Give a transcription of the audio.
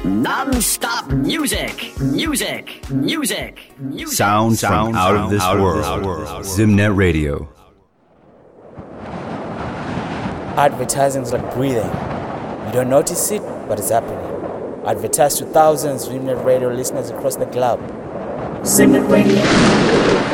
Non-stop music. Sound from out of this world. Zimnet Radio. Advertising is like breathing. You don't notice it, but it's happening. Advertise to thousands of Zimnet Radio listeners across the globe. Zimnet Radio.